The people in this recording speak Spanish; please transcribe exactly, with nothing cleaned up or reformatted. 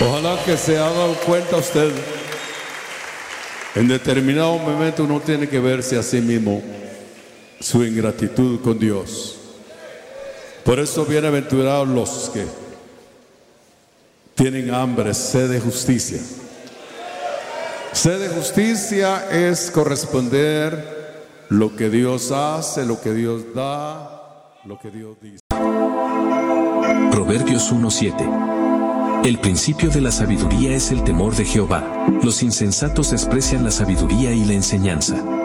Ojalá que se haya dado cuenta usted, en determinado momento uno tiene que verse a sí mismo su ingratitud con Dios. Por eso bienaventurados los que tienen hambre, sed de justicia. Sed de justicia es corresponder lo que Dios hace, lo que Dios da, lo que Dios dice. Proverbios uno siete. El principio de la sabiduría es el temor de Jehová. Los insensatos desprecian la sabiduría y la enseñanza.